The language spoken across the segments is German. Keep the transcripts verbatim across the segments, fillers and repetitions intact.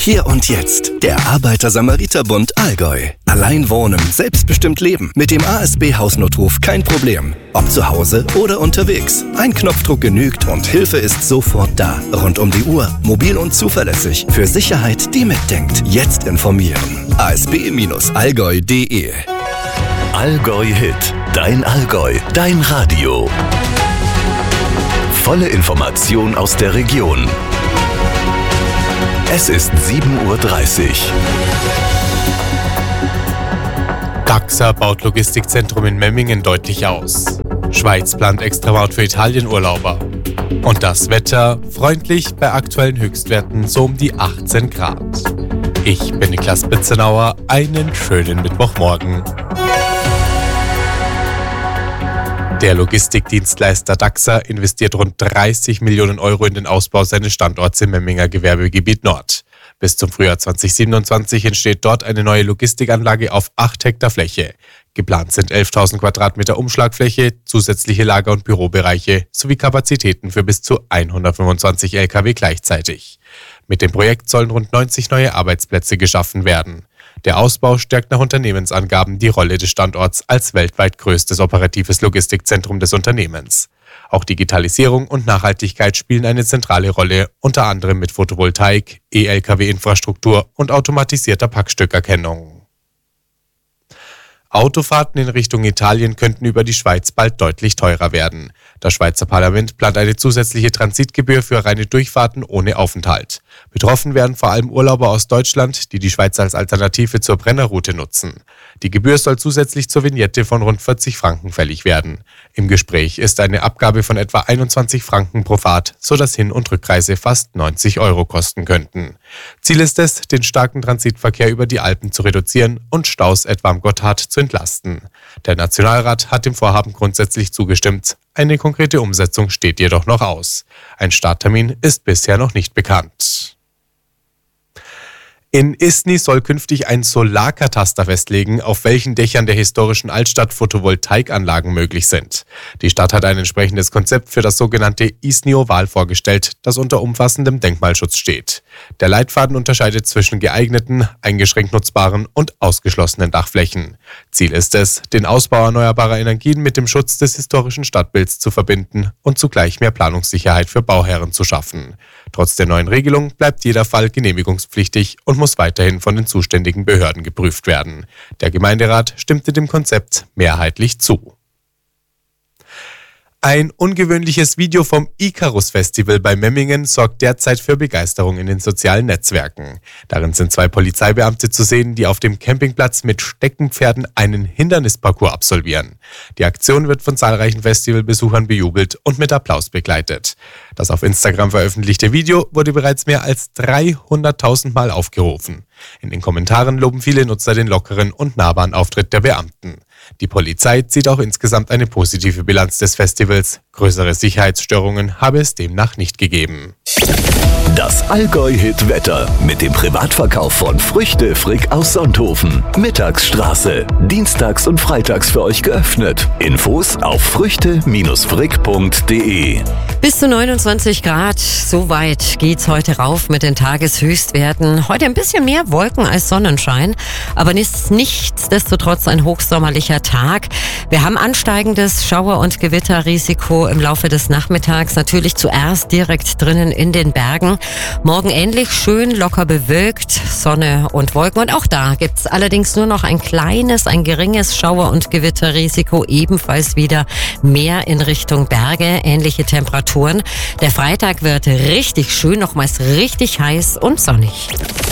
Hier und jetzt, der Arbeiter-Samariter-Bund Allgäu. Allein wohnen, selbstbestimmt leben. Mit dem A S B-Hausnotruf kein Problem. Ob zu Hause oder unterwegs. Ein Knopfdruck genügt und Hilfe ist sofort da. Rund um die Uhr, mobil und zuverlässig. Für Sicherheit, die mitdenkt. Jetzt informieren. a s b Bindestrich allgäu punkt d e Allgäu Hit. Dein Allgäu. Dein Radio. Volle Information aus der Region. Es ist sieben Uhr dreißig. DAXA baut Logistikzentrum in Memmingen deutlich aus. Schweiz plant Extramaut für Italienurlauber. Und das Wetter freundlich bei aktuellen Höchstwerten so um die achtzehn Grad. Ich bin Niklas Bitzenauer, einen schönen Mittwochmorgen. Der Logistikdienstleister DAXA investiert rund dreißig Millionen Euro in den Ausbau seines Standorts im Memminger Gewerbegebiet Nord. Bis zum Frühjahr zwanzig siebenundzwanzig entsteht dort eine neue Logistikanlage auf acht Hektar Fläche. Geplant sind elftausend Quadratmeter Umschlagfläche, zusätzliche Lager- und Bürobereiche sowie Kapazitäten für bis zu hundertfünfundzwanzig L K W gleichzeitig. Mit dem Projekt sollen rund neunzig neue Arbeitsplätze geschaffen werden. Der Ausbau stärkt nach Unternehmensangaben die Rolle des Standorts als weltweit größtes operatives Logistikzentrum des Unternehmens. Auch Digitalisierung und Nachhaltigkeit spielen eine zentrale Rolle, unter anderem mit Photovoltaik, E L K W-Infrastruktur und automatisierter Packstückerkennung. Autofahrten in Richtung Italien könnten über die Schweiz bald deutlich teurer werden. Das Schweizer Parlament plant eine zusätzliche Transitgebühr für reine Durchfahrten ohne Aufenthalt. Betroffen werden vor allem Urlauber aus Deutschland, die die Schweiz als Alternative zur Brennerroute nutzen. Die Gebühr soll zusätzlich zur Vignette von rund vierzig Franken fällig werden. Im Gespräch ist eine Abgabe von etwa einundzwanzig Franken pro Fahrt, sodass Hin- und Rückreise fast neunzig Euro kosten könnten. Ziel ist es, den starken Transitverkehr über die Alpen zu reduzieren und Staus etwa am Gotthard zu entlasten. Der Nationalrat hat dem Vorhaben grundsätzlich zugestimmt. Eine konkrete Umsetzung steht jedoch noch aus. Ein Starttermin ist bisher noch nicht bekannt. In Isny soll künftig ein Solarkataster festlegen, auf welchen Dächern der historischen Altstadt Photovoltaikanlagen möglich sind. Die Stadt hat ein entsprechendes Konzept für das sogenannte Isny Oval vorgestellt, das unter umfassendem Denkmalschutz steht. Der Leitfaden unterscheidet zwischen geeigneten, eingeschränkt nutzbaren und ausgeschlossenen Dachflächen. Ziel ist es, den Ausbau erneuerbarer Energien mit dem Schutz des historischen Stadtbilds zu verbinden und zugleich mehr Planungssicherheit für Bauherren zu schaffen. Trotz der neuen Regelung bleibt jeder Fall genehmigungspflichtig und muss weiterhin von den zuständigen Behörden geprüft werden. Der Gemeinderat stimmte dem Konzept mehrheitlich zu. Ein ungewöhnliches Video vom Icarus-Festival bei Memmingen sorgt derzeit für Begeisterung in den sozialen Netzwerken. Darin sind zwei Polizeibeamte zu sehen, die auf dem Campingplatz mit Steckenpferden einen Hindernisparcours absolvieren. Die Aktion wird von zahlreichen Festivalbesuchern bejubelt und mit Applaus begleitet. Das auf Instagram veröffentlichte Video wurde bereits mehr als dreihunderttausend Mal aufgerufen. In den Kommentaren loben viele Nutzer den lockeren und nahbaren Auftritt der Beamten. Die Polizei zieht auch insgesamt eine positive Bilanz des Festivals. Größere Sicherheitsstörungen habe es demnach nicht gegeben. Das Allgäu-Hit-Wetter mit dem Privatverkauf von Früchte Frick aus Sonthofen. Mittagsstraße. Dienstags und freitags für euch geöffnet. Infos auf früchte frick punkt d e. Bis zu neunundzwanzig Grad, so weit geht's heute rauf mit den Tageshöchstwerten. Heute ein bisschen mehr Wolken als Sonnenschein, aber nichtsdestotrotz ein hochsommerlicher Tag. Wir haben ansteigendes Schauer- und Gewitterrisiko im Laufe des Nachmittags. Natürlich zuerst direkt drinnen in den Bergen. Morgen ähnlich schön locker bewölkt, Sonne und Wolken. Und auch da gibt's allerdings nur noch ein kleines, ein geringes Schauer- und Gewitterrisiko. Ebenfalls wieder mehr in Richtung Berge, ähnliche Temperaturen. Der Freitag wird richtig schön, nochmals richtig heiß und sonnig.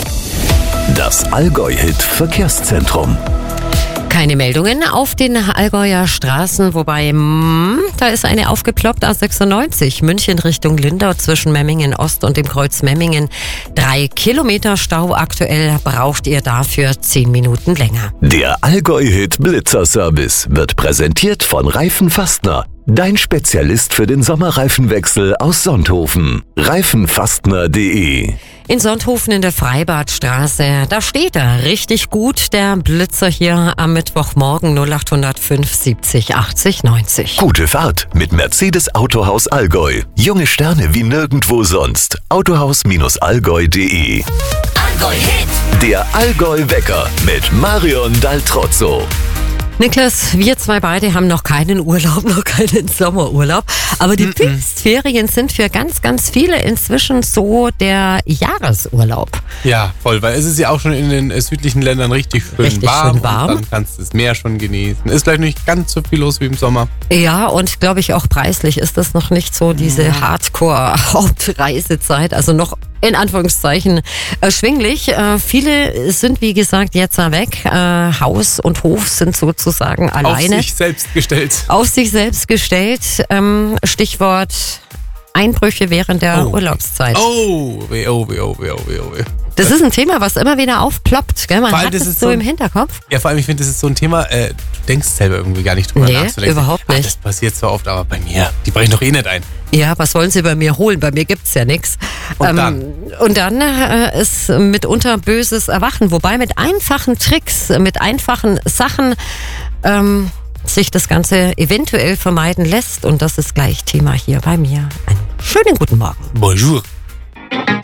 Das Allgäu-Hit-Verkehrszentrum. Keine Meldungen auf den Allgäuer Straßen, wobei, mh, da ist eine aufgeploppt, A sechsundneunzig, München Richtung Lindau zwischen Memmingen Ost und dem Kreuz Memmingen. Drei Kilometer Stau aktuell, braucht ihr dafür zehn Minuten länger. Der Allgäu-Hit Blitzerservice wird präsentiert von Reifen Fastner. Dein Spezialist für den Sommerreifenwechsel aus Sonthofen. reifenfastner punkt d e. In Sonthofen in der Freibadstraße, da steht er richtig gut, der Blitzer hier am Mittwochmorgen null acht null fünf siebzig achtzig neunzig. Gute Fahrt mit Mercedes Autohaus Allgäu. Junge Sterne wie nirgendwo sonst. autohaus Bindestrich allgäu punkt d e. Allgäu-Hit. Der Allgäu-Wecker mit Marion Daltrozzo. Niklas, wir zwei beide haben noch keinen Urlaub, noch keinen Sommerurlaub. Aber die Pfingstferien sind für ganz, ganz viele inzwischen so der Jahresurlaub. Ja, voll, weil es ist ja auch schon in den äh, südlichen Ländern richtig schön Richtig warm. schön warm. Und dann kannst du das Meer schon genießen. Ist vielleicht nicht ganz so viel los wie im Sommer. Ja, und glaube ich auch preislich ist das noch nicht so diese Hardcore-Hauptreisezeit, also noch in Anführungszeichen erschwinglich. Äh, viele sind, wie gesagt, jetzt weg. Äh, Haus und Hof sind sozusagen alleine. Auf sich selbst gestellt. Auf sich selbst gestellt. Ähm, Stichwort Einbrüche während der Oh. Urlaubszeit. Oh, weh, oh, weh, oh, weh, oh, weh, oh, weh. Das ist ein Thema, was immer wieder aufploppt. Gell? Man Vor allem, hat das es ist so so- im Hinterkopf. Ja, vor allem, ich finde, das ist so ein Thema, äh, du denkst selber irgendwie gar nicht drüber Nee, nach. Du denkst, überhaupt ah, nicht. das passiert zwar oft, aber bei mir, die brechen doch eh nicht ein. Ja, was wollen sie bei mir holen? Bei mir gibt's ja nichts. Und dann? Und dann äh, ist mitunter böses Erwachen. Wobei mit einfachen Tricks, mit einfachen Sachen ähm, sich das Ganze eventuell vermeiden lässt. Und das ist gleich Thema hier bei mir. Einen schönen guten Morgen. Bonjour.